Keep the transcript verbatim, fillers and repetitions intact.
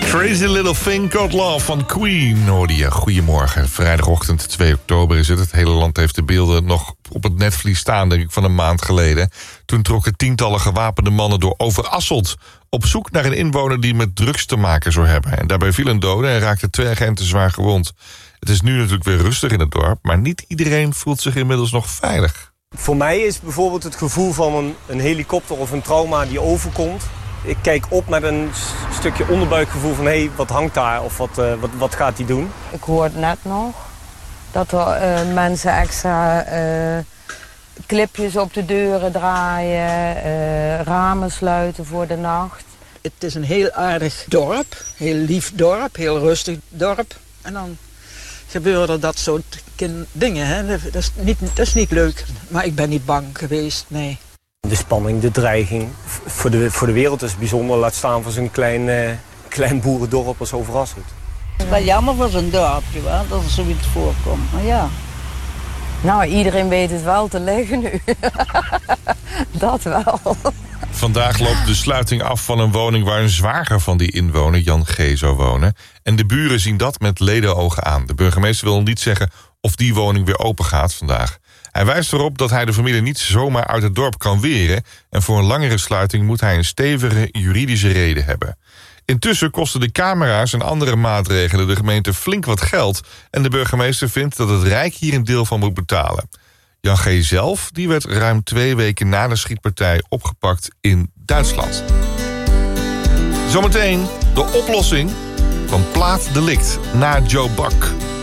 Crazy Little Thing Called Love van Queen hoorde je. Goedemorgen, vrijdagochtend twee oktober is het. Het hele land heeft de beelden nog op het netvlies staan, denk ik, van een maand geleden. Toen trokken tientallen gewapende mannen door Overasselt op zoek naar een inwoner die met drugs te maken zou hebben. En daarbij vielen doden en raakten twee agenten zwaar gewond. Het is nu natuurlijk weer rustig in het dorp, maar niet iedereen voelt zich inmiddels nog veilig. Voor mij is bijvoorbeeld het gevoel van een, een helikopter of een trauma die overkomt. Ik kijk op met een stukje onderbuikgevoel van, hé, hey, wat hangt daar of wat, uh, wat, wat gaat hij doen? Ik hoorde net nog dat er uh, mensen extra uh, clipjes op de deuren draaien, uh, ramen sluiten voor de nacht. Het is een heel aardig dorp, heel lief dorp, heel rustig dorp. En dan gebeuren dat soort dingen, hè? Dat is niet, dat is niet leuk. Maar ik ben niet bang geweest, nee. De spanning, de dreiging voor de, voor de wereld is bijzonder. Laat staan voor zo'n klein, uh, klein boerendorp als Overasselt. Het is wel jammer voor zo'n dorpje, wel, dat er zoiets voorkomt. Maar ja. Nou, iedereen weet het wel te leggen nu. Dat wel. Vandaag loopt de sluiting af van een woning waar een zwager van die inwoner, Jan G., zou wonen. En de buren zien dat met ledenogen aan. De burgemeester wil niet zeggen of die woning weer open gaat vandaag. Hij wijst erop dat hij de familie niet zomaar uit het dorp kan weren. En voor een langere sluiting moet hij een stevige juridische reden hebben. Intussen kosten de camera's en andere maatregelen de gemeente flink wat geld. En de burgemeester vindt dat het Rijk hier een deel van moet betalen. Jan G. zelf die werd ruim twee weken na de schietpartij opgepakt in Duitsland. Zometeen de oplossing van plaatsdelict na Joe Buck.